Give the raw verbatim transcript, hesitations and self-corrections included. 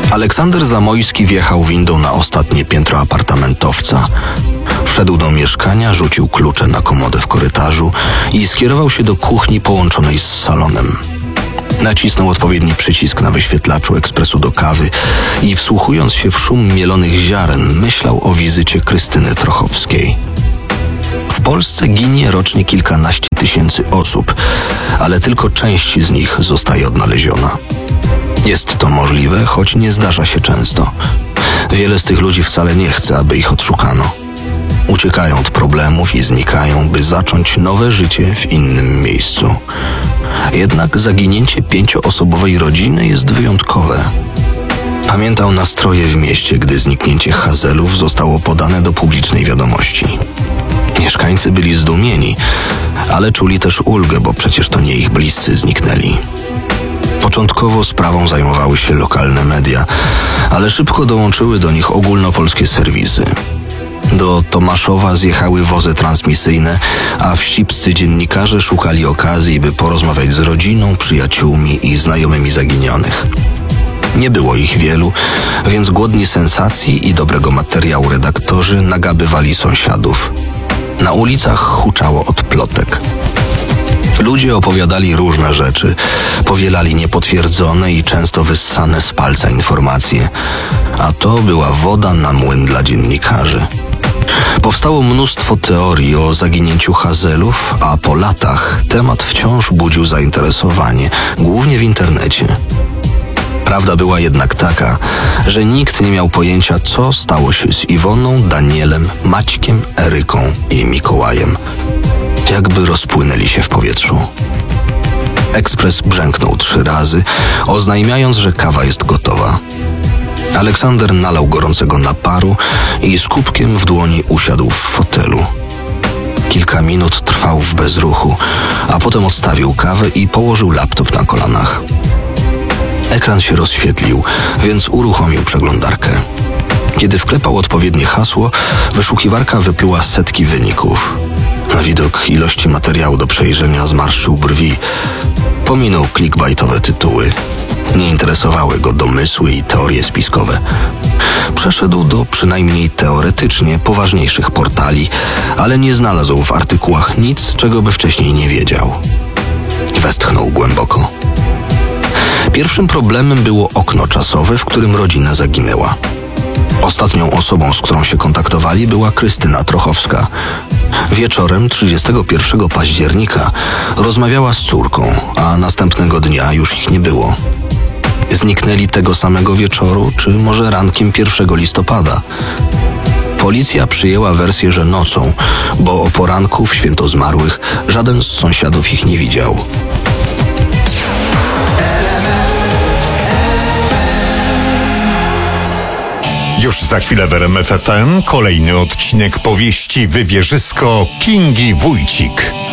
Aleksander Zamojski wjechał windą na ostatnie piętro apartamentowca. Wszedł do mieszkania, rzucił klucze na komodę w korytarzu i skierował się do kuchni połączonej z salonem. Nacisnął odpowiedni przycisk na wyświetlaczu ekspresu do kawy i wsłuchując się w szum mielonych ziaren, myślał o wizycie Krystyny Trochowskiej. W Polsce ginie rocznie kilkanaście tysięcy osób, ale tylko część z nich zostaje odnaleziona. Jest to możliwe, choć nie zdarza się często. Wiele z tych ludzi wcale nie chce, aby ich odszukano. Uciekają od problemów i znikają, by zacząć nowe życie w innym miejscu. Jednak zaginięcie pięcioosobowej rodziny jest wyjątkowe. Pamiętał nastroje w mieście, gdy zniknięcie Hazelów zostało podane do publicznej wiadomości. Mieszkańcy byli zdumieni, ale czuli też ulgę, bo przecież to nie ich bliscy zniknęli. Początkowo sprawą zajmowały się lokalne media, ale szybko dołączyły do nich ogólnopolskie serwisy. Do Tomaszowa zjechały wozy transmisyjne, a wścibscy dziennikarze szukali okazji, by porozmawiać z rodziną, przyjaciółmi i znajomymi zaginionych. Nie było ich wielu, więc głodni sensacji i dobrego materiału redaktorzy nagabywali sąsiadów. Na ulicach huczało od plotek. Ludzie opowiadali różne rzeczy, powielali niepotwierdzone i często wyssane z palca informacje, a to była woda na młyn dla dziennikarzy. Powstało mnóstwo teorii o zaginięciu Hazelów, a po latach temat wciąż budził zainteresowanie, głównie w internecie. Prawda była jednak taka, że nikt nie miał pojęcia, co stało się z Iwoną, Danielem, Maćkiem, Eryką i Mikołajem. Jakby rozpłynęli się w powietrzu. Ekspres brzęknął trzy razy, oznajmiając, że kawa jest gotowa. Aleksander nalał gorącego naparu i z kubkiem w dłoni usiadł w fotelu. Kilka minut trwał w bezruchu, a potem odstawił kawę i położył laptop na kolanach. Ekran się rozświetlił, więc uruchomił przeglądarkę. Kiedy wklepał odpowiednie hasło, wyszukiwarka wypluła setki wyników. Na widok ilości materiału do przejrzenia zmarszczył brwi. Pominął clickbaitowe tytuły. Nie interesowały go domysły i teorie spiskowe. Przeszedł do przynajmniej teoretycznie poważniejszych portali, ale nie znalazł w artykułach nic, czego by wcześniej nie wiedział. Westchnął głęboko. Pierwszym problemem było okno czasowe, w którym rodzina zaginęła. Ostatnią osobą, z którą się kontaktowali, była Krystyna Trochowska. Wieczorem trzydziestego pierwszego października rozmawiała z córką, a następnego dnia już ich nie było. Zniknęli tego samego wieczoru, czy może rankiem pierwszego listopada. Policja przyjęła wersję, że nocą, bo o poranku w święto zmarłych żaden z sąsiadów ich nie widział. Już za chwilę w R M F F M kolejny odcinek powieści Wywierzysko Kingi Wójcik.